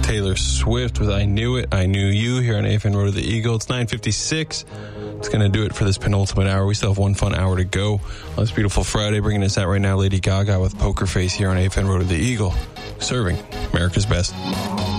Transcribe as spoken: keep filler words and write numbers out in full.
Taylor Swift with I Knew It, I Knew You here on A F N Road to the Eagle. It's nine fifty-six. It's going to do it for this penultimate hour. We still have one fun hour to go on this beautiful Friday. Bringing us out right now, Lady Gaga with Poker Face here on A F N Road to the Eagle, serving America's best.